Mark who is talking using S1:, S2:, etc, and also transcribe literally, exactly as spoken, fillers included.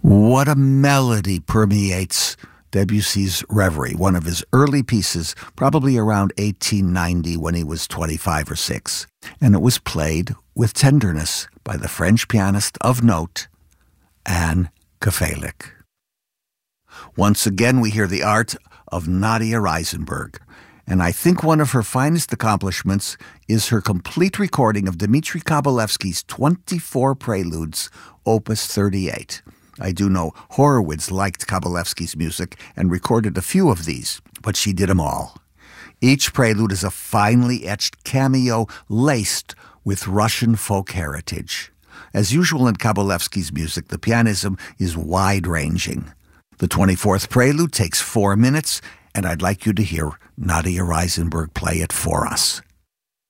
S1: What a melody permeates Debussy's Reverie, one of his early pieces, probably around eighteen ninety when he was twenty-five or six. And it was played with tenderness by the French pianist of note, Anne Kafelic. Once again, we hear the art of Nadia Reisenberg, and I think one of her finest accomplishments is her complete recording of Dmitri Kabalevsky's twenty-four Preludes, Opus thirty-eight. I do know Horowitz liked Kabalevsky's music and recorded a few of these, but she did them all. Each prelude is a finely etched cameo laced with Russian folk heritage. As usual in Kabalevsky's music, the pianism is wide-ranging. The twenty-fourth Prelude takes four minutes, and I'd like you to hear Nadia Reisenberg play it for us.